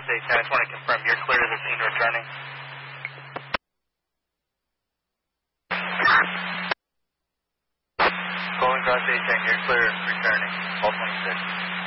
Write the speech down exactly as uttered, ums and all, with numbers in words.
A ten, I just want to confirm you're clear of the scene returning. Golden Cross A ten, you're clear of returning, all twenty-six.